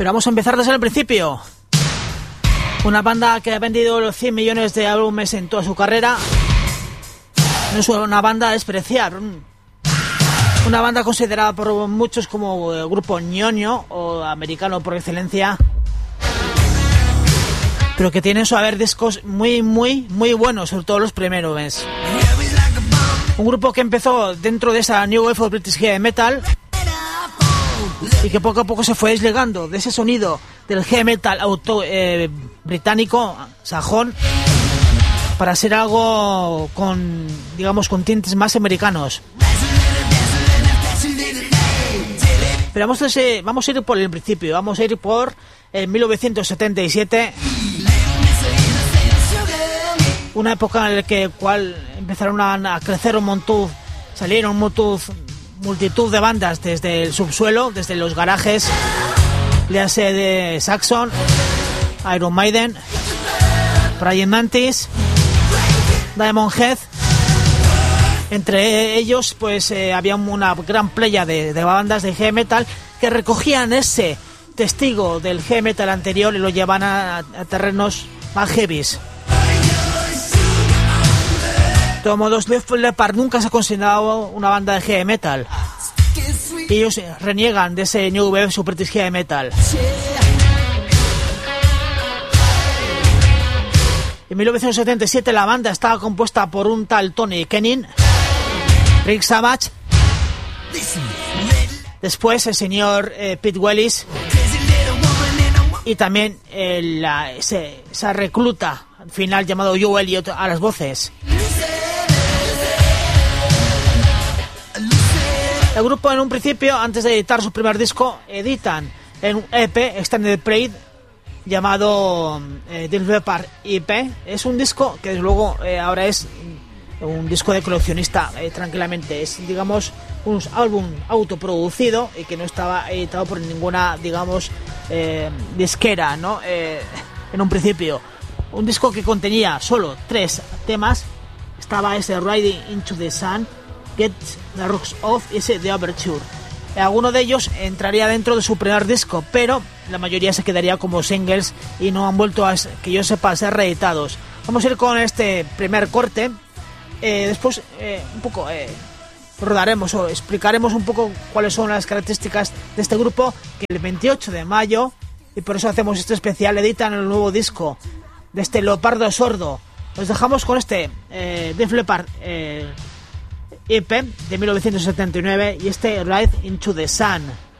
Pero vamos a empezar desde el principio. Una banda que ha vendido los 100 millones de álbumes en toda su carrera. No es una banda a despreciar. Una banda considerada por muchos como el grupo ñoño o americano por excelencia. Pero que tiene su haber discos muy buenos, sobre todo los primeros. Un grupo que empezó dentro de esa New Wave of British Heavy Metal y que poco a poco se fue desligando de ese sonido del heavy metal británico, sajón, para ser algo con, digamos, con tintes más americanos. Pero vamos a ir por el principio, vamos a ir por 1977, una época en la cual empezaron a crecer un montón, salieron multitud de bandas desde el subsuelo, desde los garajes, léase de Saxon, Iron Maiden, Praying Mantis, Diamond Head. Entre ellos pues había una gran playa de bandas de heavy metal que recogían ese testigo del heavy metal anterior y lo llevan a terrenos más heavies. De todos modos, Def Leppard nunca se ha considerado una banda de heavy metal. Ellos reniegan de ese New Wave of British Heavy Metal. En 1977 la banda estaba compuesta por un tal Tony Kennin, Rick Savage, después el señor Pete Wellis y también esa recluta final llamado Joe Elliott a las voces. El grupo en un principio, antes de editar su primer disco, editan en un EP, Extended Parade, llamado Def Leppard EP. Es un disco que desde luego ahora es un disco de coleccionista tranquilamente. Es, digamos, un álbum autoproducido y que no estaba editado por ninguna, digamos, disquera, ¿no? En un principio. Un disco que contenía solo 3 temas. Estaba ese Riding into the Sun, Get the Rocks Off y ese The Overture. Alguno de ellos entraría dentro de su primer disco, pero la mayoría se quedaría como singles y no han vuelto a, que yo sepa, a ser reeditados. Vamos a ir con este primer corte. Después un poco rodaremos o explicaremos un poco cuáles son las características de este grupo, que el 28 de mayo, y por eso hacemos este especial, editan el nuevo disco de este Leopardo Sordo. Nos dejamos con este Def Leppard EP de 1979 y este Ride into the Sun.